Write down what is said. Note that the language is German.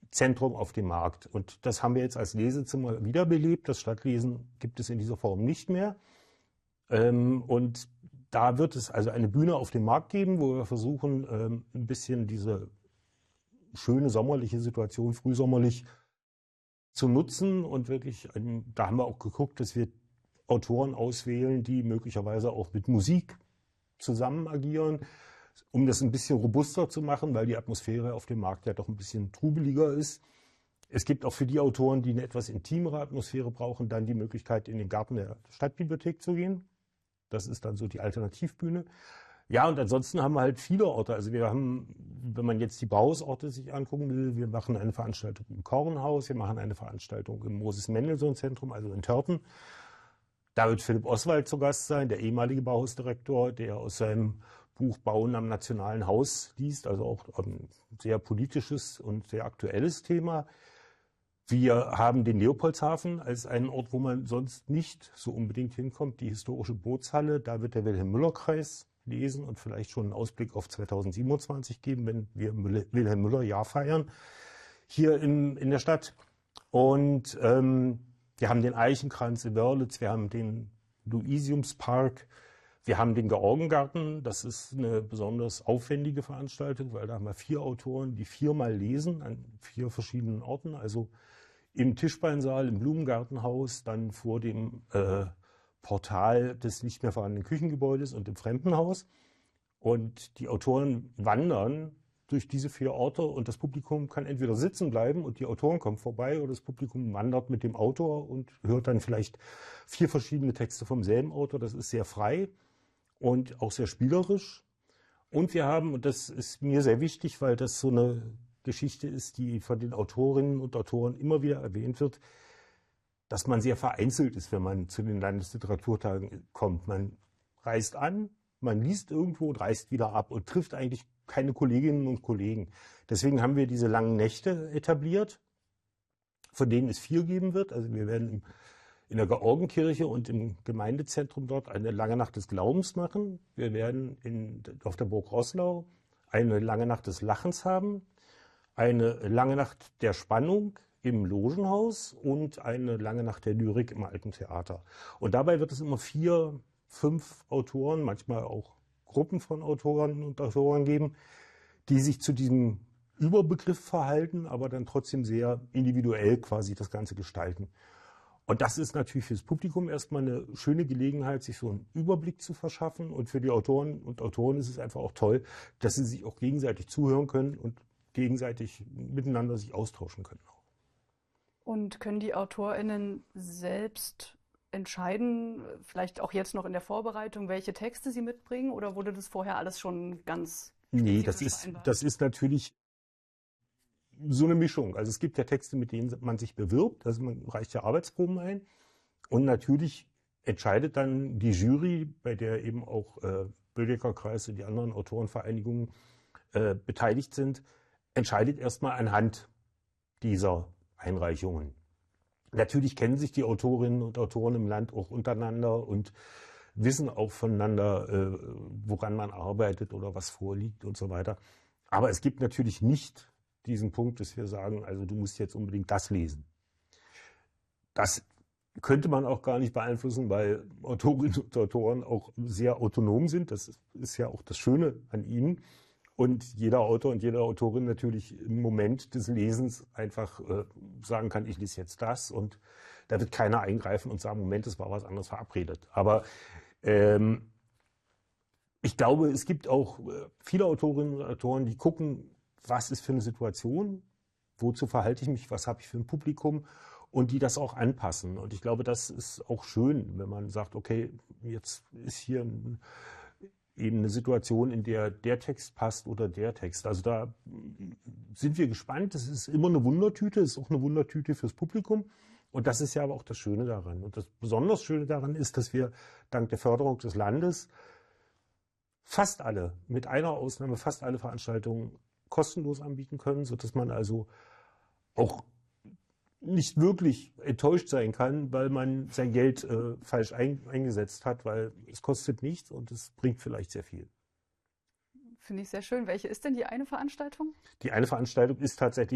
Zentrum auf dem Markt. Und das haben wir jetzt als Lesezimmer wiederbelebt. Das Stadtlesen gibt es in dieser Form nicht mehr. Und da wird es also eine Bühne auf dem Markt geben, wo wir versuchen, ein bisschen diese schöne sommerliche Situation, frühsommerlich, zu nutzen. Und wirklich, da haben wir auch geguckt, dass wir Autoren auswählen, die möglicherweise auch mit Musik zusammen agieren, um das ein bisschen robuster zu machen, weil die Atmosphäre auf dem Markt ja doch ein bisschen trubeliger ist. Es gibt auch für die Autoren, die eine etwas intimere Atmosphäre brauchen, dann die Möglichkeit, in den Garten der Stadtbibliothek zu gehen. Das ist dann so die Alternativbühne. Ja, und ansonsten haben wir halt viele Orte. Also wir haben, wenn man jetzt die Bauhausorte sich angucken will, wir machen eine Veranstaltung im Kornhaus, wir machen eine Veranstaltung im Moses-Mendelssohn-Zentrum, also in Törten. Da wird Philipp Oswald zu Gast sein, der ehemalige Bauhausdirektor, der aus seinem Buch Bauen am Nationalen Haus liest, also auch ein sehr politisches und sehr aktuelles Thema. Wir haben den Leopoldshafen als einen Ort, wo man sonst nicht so unbedingt hinkommt, die historische Bootshalle. Da wird der Wilhelm-Müller-Kreis lesen und vielleicht schon einen Ausblick auf 2027 geben, wenn wir Wilhelm-Müller-Jahr feiern hier in der Stadt. Und wir haben den Eichenkranz in Wörlitz, wir haben den Luisiumspark, wir haben den Georgengarten. Das ist eine besonders aufwendige Veranstaltung, weil da haben wir 4 Autoren, die 4-mal lesen an 4 verschiedenen Orten. Also im Tischbeinsaal, im Blumengartenhaus, dann vor dem Portal des nicht mehr vorhandenen Küchengebäudes und im Fremdenhaus. Und die Autoren wandern durch diese 4 Orte und das Publikum kann entweder sitzen bleiben und die Autoren kommen vorbei oder das Publikum wandert mit dem Autor und hört dann vielleicht 4 verschiedene Texte vom selben Autor. Das ist sehr frei und auch sehr spielerisch. Und wir haben, und das ist mir sehr wichtig, weil das so eine Geschichte ist, die von den Autorinnen und Autoren immer wieder erwähnt wird, dass man sehr vereinzelt ist, wenn man zu den Landesliteraturtagen kommt. Man reist an, man liest irgendwo und reist wieder ab und trifft eigentlich keine Kolleginnen und Kollegen. Deswegen haben wir diese langen Nächte etabliert, von denen es 4 geben wird. Also wir werden in der Georgenkirche und im Gemeindezentrum dort eine lange Nacht des Glaubens machen. Wir werden auf der Burg Roßlau eine lange Nacht des Lachens haben, eine lange Nacht der Spannung im Logenhaus und eine lange Nacht der Lyrik im Alten Theater. Und dabei wird es immer 4, 5 Autoren, manchmal auch Gruppen von Autoren und Autoren geben, die sich zu diesem Überbegriff verhalten, aber dann trotzdem sehr individuell quasi das Ganze gestalten. Und das ist natürlich für das Publikum erstmal eine schöne Gelegenheit, sich so einen Überblick zu verschaffen. Und für die Autoren und Autoren ist es einfach auch toll, dass sie sich auch gegenseitig zuhören können und gegenseitig miteinander sich austauschen können. Und können die AutorInnen selbst entscheiden, vielleicht auch jetzt noch in der Vorbereitung, welche Texte sie mitbringen? Oder wurde das vorher alles schon ganz Nee, spezifisch vereinbart? das ist natürlich so eine Mischung. Also es gibt ja Texte, mit denen man sich bewirbt, also man reicht ja Arbeitsproben ein. Und natürlich entscheidet dann die Jury, bei der eben auch Bödecker-Kreis und die anderen Autorenvereinigungen beteiligt sind, entscheidet erstmal anhand dieser Einreichungen. Natürlich kennen sich die Autorinnen und Autoren im Land auch untereinander und wissen auch voneinander, woran man arbeitet oder was vorliegt und so weiter. Aber es gibt natürlich nicht diesen Punkt, dass wir sagen, also du musst jetzt unbedingt das lesen. Das könnte man auch gar nicht beeinflussen, weil Autorinnen und Autoren auch sehr autonom sind. Das ist ja auch das Schöne an ihnen. Und jeder Autor und jede Autorin natürlich im Moment des Lesens einfach sagen kann, ich lese jetzt das. Und da wird keiner eingreifen und sagen, Moment, es war was anderes verabredet. Aber ich glaube, es gibt auch viele Autorinnen und Autoren, die gucken, was ist für eine Situation, wozu verhalte ich mich, was habe ich für ein Publikum und die das auch anpassen. Und ich glaube, das ist auch schön, wenn man sagt, okay, jetzt ist hier eben eine Situation, in der der Text passt oder der Text. Also da sind wir gespannt. Es ist immer eine Wundertüte, es ist auch eine Wundertüte fürs Publikum. Und das ist ja aber auch das Schöne daran. Und das besonders Schöne daran ist, dass wir dank der Förderung des Landes fast alle, mit einer Ausnahme, fast alle Veranstaltungen kostenlos anbieten können, sodass man also auch nicht wirklich enttäuscht sein kann, weil man sein Geld falsch eingesetzt hat, weil es kostet nichts und es bringt vielleicht sehr viel. Finde ich sehr schön. Welche ist denn die eine Veranstaltung? Die eine Veranstaltung ist tatsächlich